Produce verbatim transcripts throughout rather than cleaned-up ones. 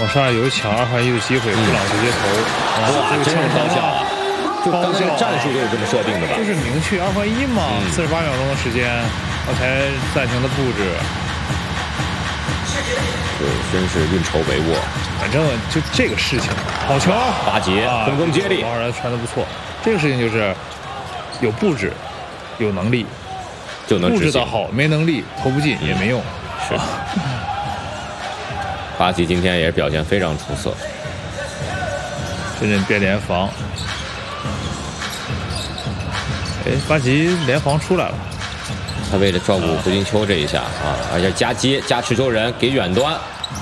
往上有抢二换一的机会，布朗直接投， 哇，真是高效啊！就刚才战术就是这么设定的吧？ 就是明确二换一嘛，四十八秒钟的时间，我才暂停的布置。 对，真是运筹帷幄。 反正就这个事情，好球！ 巴结，空中接力， 王二然传的不错。这个事情就是有布置，有能力， 就能布置的好，没能力投不进也没用。 是。巴吉今天也是表现非常出色。 深圳变联防。哎，巴吉联防出来了。 他为了照顾胡金秋这一下啊，而且加接加持球人给远端，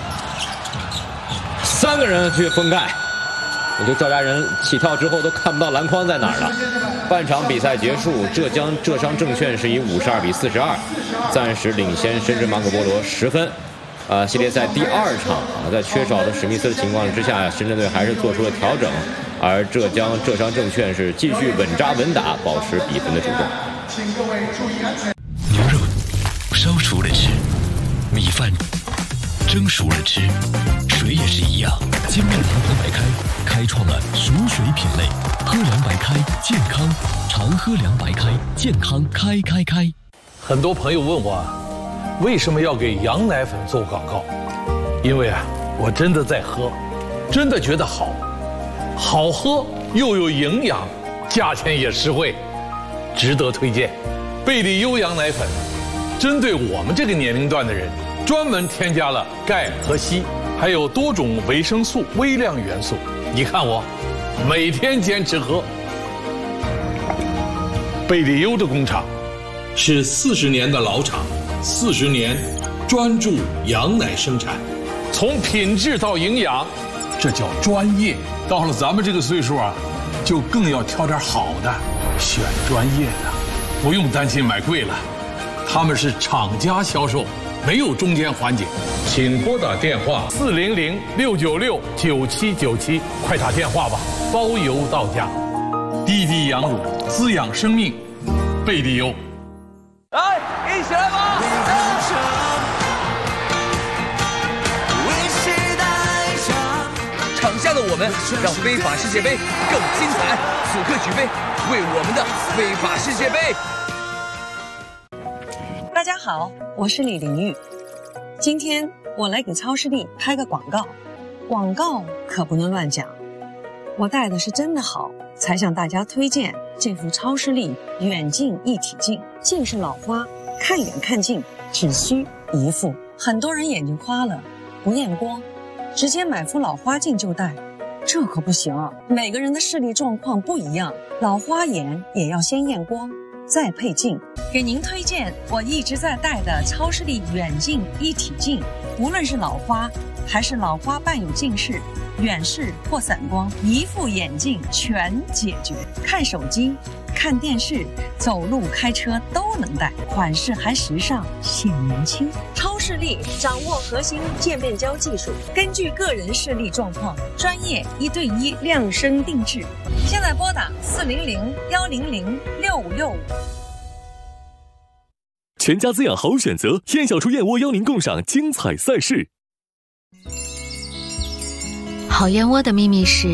三个人去封盖。我觉得赵家人起跳之后都看不到篮筐在哪儿了。半场比赛结束，浙江浙商证券是以五十二比四十二暂时领先深圳马可波罗十分。呃，系列赛第二场啊，在缺少了史密斯的情况之下，深圳队还是做出了调整，而浙江浙商证券是继续稳扎稳打，保持比分的主动。 请各位注意安全。 牛肉烧熟了吃，米饭蒸熟了吃，水也是一样。金麦堂红白开开创了熟水品类，喝凉白开健康，常喝凉白开健康开开开。 很多朋友问我，为什么要给羊奶粉做广告？因为啊，我真的在喝，真的觉得好，好喝又有营养，价钱也实惠，值得推荐。贝利优羊奶粉，针对我们这个年龄段的人，专门添加了钙和硒，还有多种维生素、微量元素。你看我，每天坚持喝。贝利优的工厂是四十年的老厂，四十年专注羊奶生产，从品质到营养，这叫专业。到了咱们这个岁数啊，就更要挑点好的，选专业的，不用担心买贵了。他们是厂家销售，没有中间环节。请拨打电话四零零六九六九七九七，快打电话吧，包邮到家。滴滴羊乳，滋养生命，贝利优。 来，一起来吧！场下的我们让非法世界杯更精彩。此刻举杯，为我们的非法世界杯。 大家好，我是李玲玉。今天我来给超视力拍个广告，广告可不能乱讲。我戴的是真的好，才向大家推荐这副超视力远近一体镜。近视老花，看远看近只需一副。很多人眼睛花了不验光，直接买副老花镜就戴，这可不行啊！每个人的视力状况不一样，老花眼也要先验光再配镜。给您推荐我一直在戴的超视力远近一体镜，无论是老花还是老花伴有近视、远视或散光，一副眼镜全解决。看手机、看电视、走路、开车都能戴，款式还时尚，显年轻。超视力掌握核心渐变焦技术，根据个人视力状况，专业一对一量身定制。现在拨打四零零幺零零六五六五。 全家滋养好选择，燕小厨燕窝邀您共赏精彩赛事。 好燕窝的秘密是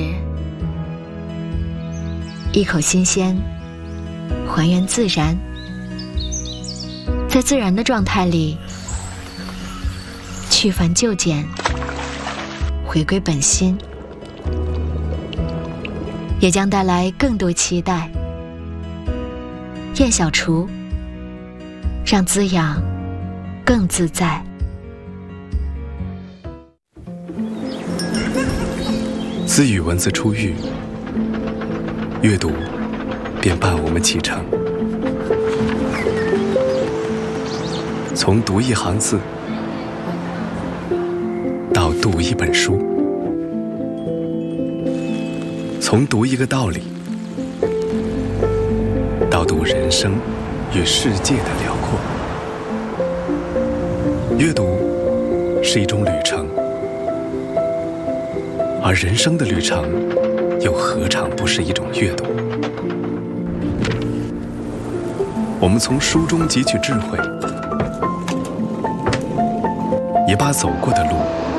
一口新鲜，还原自然，在自然的状态里去繁就简，回归本心，也将带来更多期待。燕小厨，让滋养更自在。 自与文字初遇，阅读便伴我们启程。从读一行字到读一本书，从读一个道理到读人生与世界的辽阔。阅读是一种旅程，而人生的旅程又何尝不是一种阅读？我们从书中汲取智慧，也把走过的路